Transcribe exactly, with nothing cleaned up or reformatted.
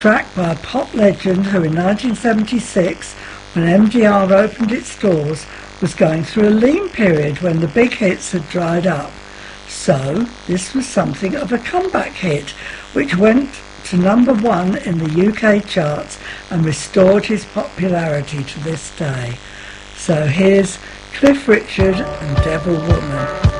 Track by a pop legend who in nineteen seventy-six, when M G R opened its doors, was going through a lean period when the big hits had dried up. So this was something of a comeback hit, which went to number one in the U K charts and restored his popularity to this day. So here's Cliff Richard and Devil Woman.